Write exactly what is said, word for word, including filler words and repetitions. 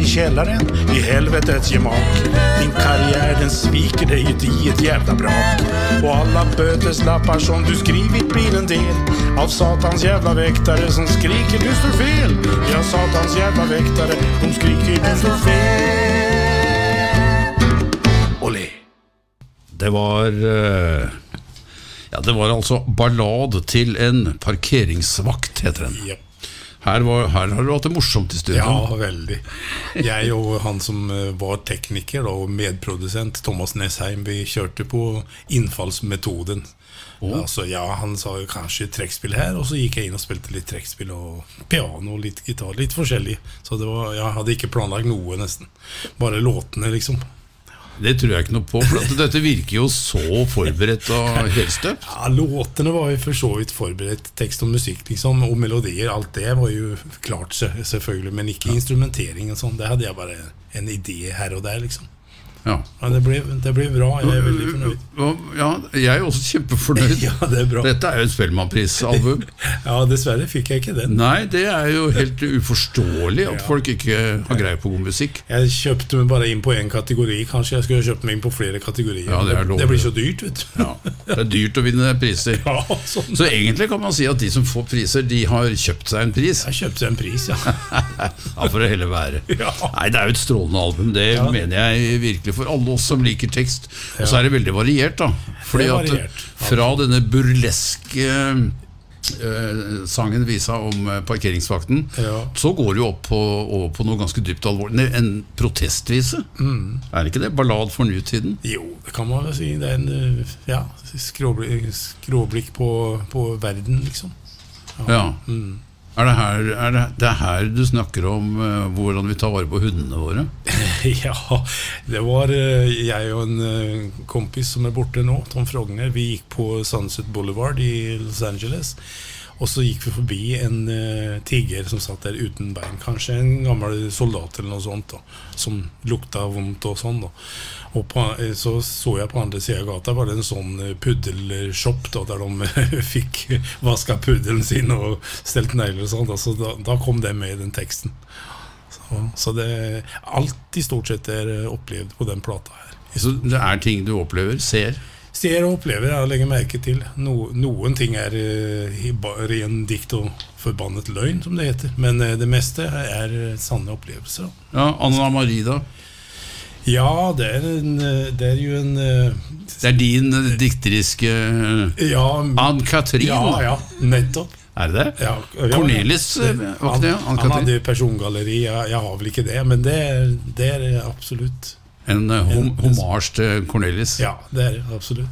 källaren i helvetets gemak. Din karriär den sviker dig ut i ett jävla brak. Och alla böteslappar som du skrivit blir en del av satans jävla väktare som skriker du står fel. Ja, satans jävla väktare, de skriker du står fel. Olé. Det var uh, ja, det var altså ballad til en parkeringsvakt, heter den. Yep. Her, var, her har du hatt det morsomt i studio. Ja, veldig. Jeg og han som var tekniker og medprodusent, Thomas Nesheim, vi kjørte på innfallsmetoden. Oh. Altså, ja, han sa jo kanskje trekkspill her, og så gikk jeg inn og spilte litt trekkspill og piano og litt gitar, litt forskjellig. Så det var, jeg hadde ikke planlagt noe nesten. Bare låtene liksom. Det tror jeg ikke noe på, for dette virker jo så forberedt og helstøpt. Ja, låtene var jo for så vidt forberedt, tekst og musikk liksom, og melodier, alt det var jo klart selvfølgelig, men ikke instrumentering og sånn, det hadde jeg bare en idé her og der liksom. Ja. Ja, det ble, det ble bra, jeg er veldig fornøyd. Ja, jeg er også kjempefornøyd. Ja, det er bra. Dette er jo et Spellemannpris-album. Ja, dessverre fikk jeg ikke den. Nei, det er jo helt uforståelig at ja. folk ikke har greie på god musikk. Jeg kjøpte meg bare inn på en kategori, kanskje jeg skulle kjøpt meg inn på flere kategorier. Ja, det, er det blir så dyrt, vet du. Ja, det er dyrt å vinne priser. Ja, sånn. Så egentlig kan man si at de som får priser, de har kjøpt seg en pris. Jeg kjøpte seg en pris, ja. Ja, for det hele være. Ja. Nei, det er jo et strålende album, det ja. mener jeg virkelig for alle oss som liker tekst. Og så er det veldig variert da. Fordi at fra denne burleske uh, sangen visa om uh, parkeringsvakten, ja. så går det jo opp på, over på noe ganske dypt alvorlig. En protestvise. Mm. Er det ikke det? Ballad for nutiden? Jo, det kan man vel si. Det er en ja, skråblikk, skråblikk på, på verden, liksom. Ja. Ja. Mm. Er det, her, er det, det er her du snakker om uh, hvordan vi tar vare på hundene våre? Ja, det var uh, jeg og en uh, kompis som er borte nå, Tom Frogner. Vi gikk på Sunset Boulevard i Los Angeles, og så gikk vi forbi en uh, tiger som satt der uten bein. Kanskje en gammel soldat eller noe sånt da, som lukta vondt og sånn da. Og på, så så jeg på andre siden av gata var det en sånn puddelshop da, der de fikk vasket puddelen sin og stelt negler og sånt, så da, da kom det med i den teksten. Så, så det, alt i stort sett er opplevd på den plata her. Så det er ting du opplever, ser? Ser og opplever, jeg legger merke til. No, noen ting er uh, ren dikt og forbannet løgn, som det heter, men uh, det meste er sanne opplevelser. Ja, Anna Marie da? Ja, det er, en, det er jo en Det er din dikteriske ja, Ann-Katrin. Ja, ja, nettopp. Er det det? Ja, ja, Cornelis, var ikke det? Han, han hadde persongalleri, jeg, jeg har vel ikke det, men det, det er absolutt en hom hommage til Cornelis. Ja, det er absolutt.